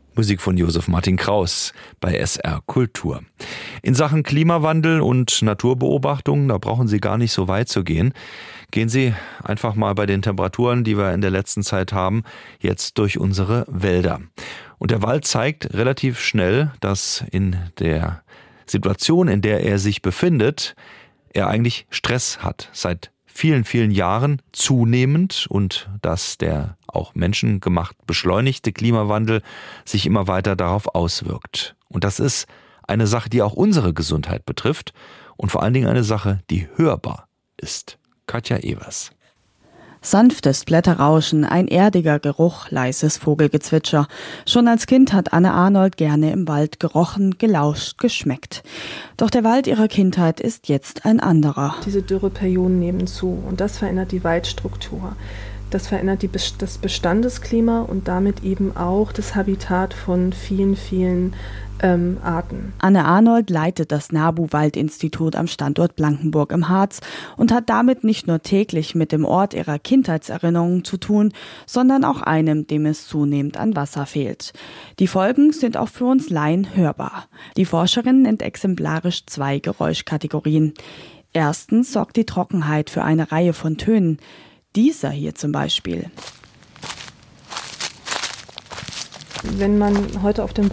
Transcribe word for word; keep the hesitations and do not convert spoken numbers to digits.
Musik von Josef Martin Kraus bei S R Kultur. In Sachen Klimawandel und Naturbeobachtung, da brauchen Sie gar nicht so weit zu gehen. Gehen Sie einfach mal bei den Temperaturen, die wir in der letzten Zeit haben, jetzt durch unsere Wälder. Und der Wald zeigt relativ schnell, dass in der Situation, in der er sich befindet, er eigentlich Stress hat. Seit vielen, vielen Jahren zunehmend und dass der auch menschengemacht beschleunigte Klimawandel sich immer weiter darauf auswirkt. Und das ist eine Sache, die auch unsere Gesundheit betrifft und vor allen Dingen eine Sache, die hörbar ist. Katja Evers. Sanftes Blätterrauschen, ein erdiger Geruch, leises Vogelgezwitscher. Schon als Kind hat Anne Arnold gerne im Wald gerochen, gelauscht, geschmeckt. Doch der Wald ihrer Kindheit ist jetzt ein anderer. Diese Dürreperioden nehmen zu und das verändert die Waldstruktur. Das verändert die, das Bestandesklima und damit eben auch das Habitat von vielen, vielen ähm, Arten. Anne Arnold leitet das NABU-Waldinstitut am Standort Blankenburg im Harz und hat damit nicht nur täglich mit dem Ort ihrer Kindheitserinnerungen zu tun, sondern auch einem, dem es zunehmend an Wasser fehlt. Die Folgen sind auch für uns Laien hörbar. Die Forscherin nennt exemplarisch zwei Geräuschkategorien. Erstens sorgt die Trockenheit für eine Reihe von Tönen. Dieser hier zum Beispiel. Wenn man heute auf dem